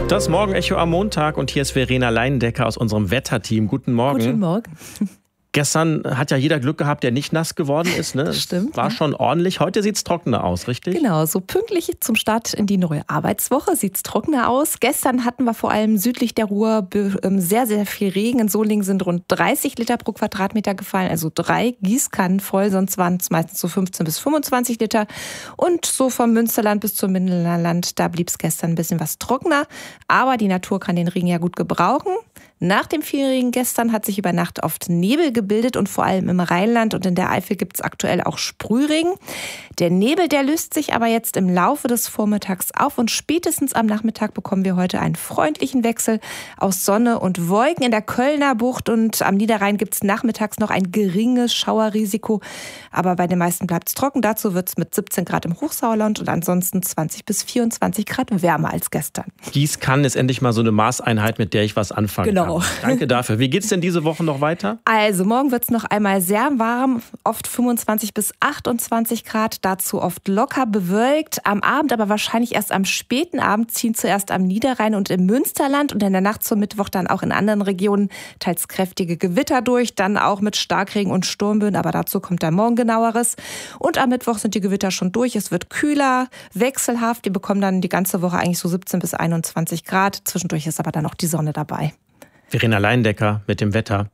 Das Morgenecho am Montag und hier ist Verena Leindecker aus unserem Wetterteam. Guten Morgen. Guten Morgen. Gestern hat ja jeder Glück gehabt, der nicht nass geworden ist. Ne? Stimmt. War schon ordentlich. Heute sieht es trockener aus, richtig? Genau, so pünktlich zum Start in die neue Arbeitswoche sieht es trockener aus. Gestern hatten wir vor allem südlich der Ruhr sehr, sehr viel Regen. In Solingen sind rund 30 Liter pro Quadratmeter gefallen, also 3 Gießkannen voll, sonst waren es meistens so 15 bis 25 Liter. Und so vom Münsterland bis zum Mittelland, da blieb es gestern ein bisschen was trockener. Aber die Natur kann den Regen ja gut gebrauchen. Nach dem vielen Regen gestern hat sich über Nacht oft Nebel gebildet und vor allem im Rheinland und in der Eifel gibt es aktuell auch Sprühregen. Der Nebel, der löst sich aber jetzt im Laufe des Vormittags auf und spätestens am Nachmittag bekommen wir heute einen freundlichen Wechsel aus Sonne und Wolken. In der Kölner Bucht und am Niederrhein gibt es nachmittags noch ein geringes Schauerrisiko, aber bei den meisten bleibt es trocken. Dazu wird es mit 17 Grad im Hochsauerland und ansonsten 20 bis 24 Grad wärmer als gestern. Gießkannen ist endlich mal so eine Maßeinheit, mit der ich was anfangen kann. Danke dafür. Wie geht es denn diese Woche noch weiter? Also morgen wird es noch einmal sehr warm, oft 25 bis 28 Grad, dazu oft locker bewölkt. Am Abend, aber wahrscheinlich erst am späten Abend, ziehen zuerst am Niederrhein und im Münsterland und in der Nacht zum Mittwoch dann auch in anderen Regionen teils kräftige Gewitter durch, dann auch mit Starkregen und Sturmböen, aber dazu kommt dann morgen genaueres. Und am Mittwoch sind die Gewitter schon durch, es wird kühler, wechselhaft, die bekommen dann die ganze Woche eigentlich so 17 bis 21 Grad, zwischendurch ist aber dann auch die Sonne dabei. Verena Leindecker mit dem Wetter.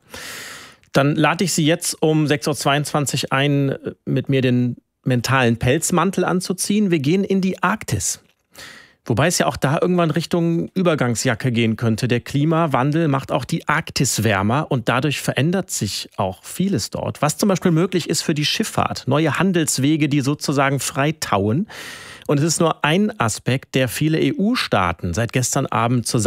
Dann lade ich Sie jetzt um 6.22 Uhr ein, mit mir den mentalen Pelzmantel anzuziehen. Wir gehen in die Arktis. Wobei es ja auch da irgendwann Richtung Übergangsjacke gehen könnte. Der Klimawandel macht auch die Arktis wärmer und dadurch verändert sich auch vieles dort. Was zum Beispiel möglich ist für die Schifffahrt. Neue Handelswege, die sozusagen freitauen. Und es ist nur ein Aspekt, der viele EU-Staaten seit gestern Abend zusammen